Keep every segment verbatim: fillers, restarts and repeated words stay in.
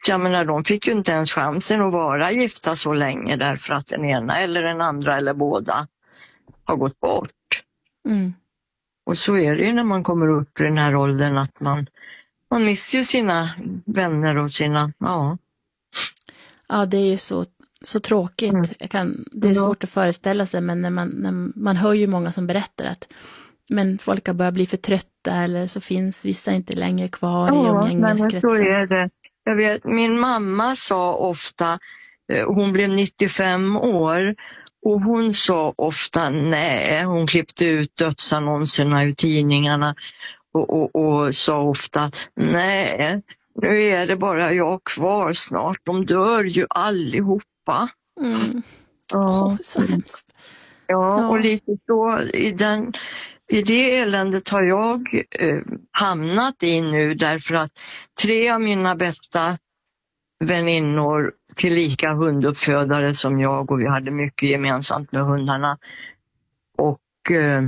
jag menar, de fick ju inte ens chansen att vara gifta så länge därför att den ena eller den andra eller båda har gått bort. Mm. Och så är det ju när man kommer upp i den här åldern att man, man missar ju sina vänner och sina, ja. Ja, det är ju så, så tråkigt. Mm. Jag kan, det är svårt att föreställa sig, men när man, när man hör ju många som berättar att men folk har börjat bli för trötta eller så finns vissa inte längre kvar ja, i umgängeskretsen. Ja, så är det. Jag vet, min mamma sa ofta, hon blev nittiofem år och hon sa ofta nej. Hon klippte ut dödsannonserna ur tidningarna och, och, och sa ofta nej, nu är det bara jag kvar snart. De dör ju allihopa. Mm. Ja. Oh, så hemskt. Ja, Ja. och lite så i den... I det eländet har jag eh, hamnat i nu därför att tre av mina bästa väninnor tillika hunduppfödare som jag, och vi hade mycket gemensamt med hundarna. Och eh,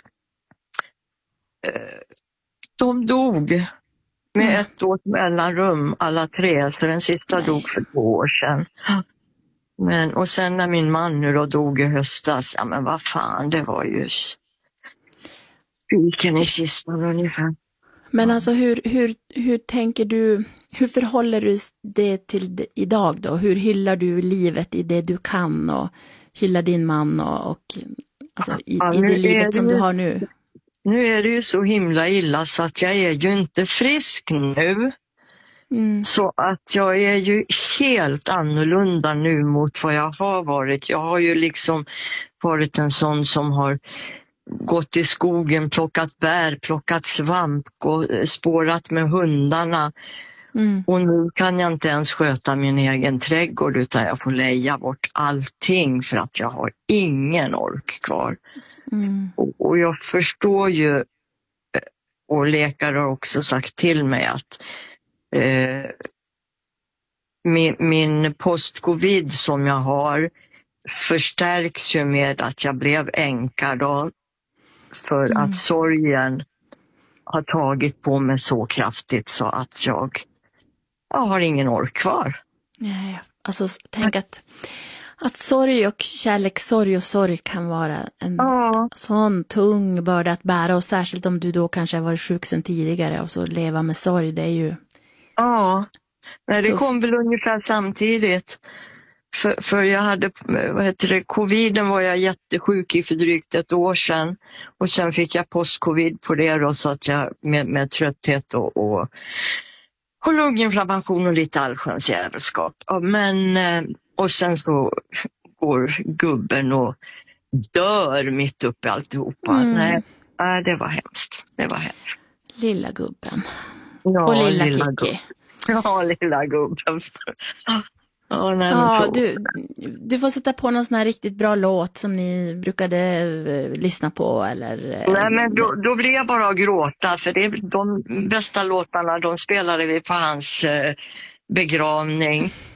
de dog med mm. ett års mellanrum alla tre, så den sista Nej. dog för två år sedan. Men, och sen när min man nu då dog i höstas, ja men vad fan, det var ju... Spiken i kistan ungefär. Men alltså hur, hur, hur tänker du, hur förhåller du det till det idag då? Hur hyllar du livet i det du kan och hyllar din man och, och alltså i, ja, i det livet som det, du har nu? Nu är det ju så himla illa så att jag är ju inte frisk nu. Mm. Så att jag är ju helt annorlunda nu mot vad jag har varit. Jag har ju liksom varit en sån som har gått i skogen, plockat bär, plockat svamp och spårat med hundarna. Mm. Och nu kan jag inte ens sköta min egen trädgård utan jag får leja bort allting för att jag har ingen ork kvar. Mm. Och, och jag förstår ju, och läkare har också sagt till mig att eh, min, min post-covid som jag har förstärks ju med att jag blev änka då. För mm. att sorgen har tagit på mig så kraftigt så att jag, jag har ingen ork kvar. Nej, alltså tänk att, att sorg och kärlekssorg och sorg kan vara en ja. sån tung börda att bära. Och särskilt om du då kanske har varit sjuk sedan tidigare och så leva med sorg, det är ju... Ja, nej, det kom väl ungefär samtidigt. För, för jag hade, vad heter det, coviden var jag jättesjuk i för drygt ett år sedan. Och sen fick jag post-covid på det då, så att jag med, med trötthet och, och, och lunginflammation och lite allsköns jävelskap. Ja, men, och sen så går gubben och dör mitt upp i alltihopa. Mm. Nej, nej, det var hemskt. Det var hemskt. Lilla gubben. Ja, och lilla, lilla Kiki. Gubben. Ja, lilla gubben. Ja, nej, ja du, du får sätta på någon sån här riktigt bra låt som ni brukade eh, lyssna på eller... Eh, nej, men då, då blir jag bara att gråta för det är de bästa låtarna de spelade vi på hans eh, begravning.